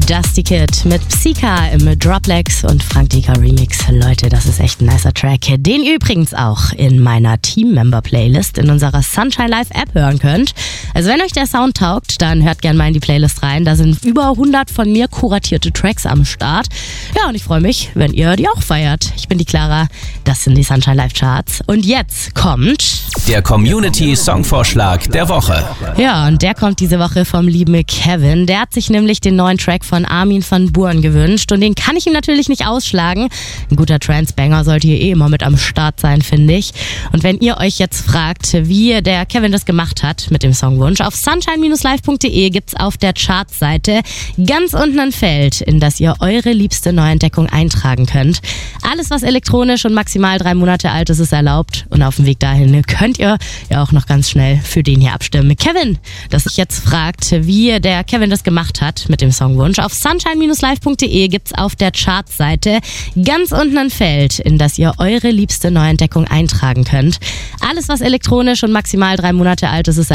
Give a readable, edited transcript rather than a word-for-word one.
Dusty Kid mit Psyka im Droplex und Frank Dika Remix. Leute, das ist echt ein nicer Track, den ihr übrigens auch in meiner Team-Member-Playlist in unserer Sunshine Live App hören könnt. Also wenn euch der Sound taugt, dann hört gerne mal in die Playlist rein. Da sind über 100 von mir kuratierte Tracks am Start. Ja, und ich freue mich, wenn ihr die auch feiert. Ich bin die Clara, das sind die Sunshine Live Charts. Und jetzt kommt der Community-Songvorschlag der Woche. Ja, und der kommt diese Woche vom lieben Kevin. Der hat sich nämlich den neuen Track von Armin van Buuren gewünscht und den kann ich ihm natürlich nicht ausschlagen. Ein guter Trance-Banger sollte hier immer mit am Start sein, finde ich. Und wenn ihr euch jetzt fragt, wie der Kevin das gemacht hat mit dem Songwunsch, auf sunshine-live.de gibt's auf der Charts-Seite ganz unten ein Feld, in das ihr eure liebste Neuentdeckung eintragen könnt. Alles, was elektronisch und maximal 3 Monate alt ist, ist erlaubt. Und auf dem Weg dahin könnt ihr ja auch noch ganz schnell für den hier abstimmen. Kevin, dass sich jetzt fragt, wie der Kevin das gemacht hat mit dem Songwunsch. Auf sunshine-live.de gibt's auf der Charts-Seite ganz unten ein Feld, in das ihr eure liebste Neuentdeckung eintragen könnt. Alles, was elektronisch und maximal 3 Monate alt ist, ist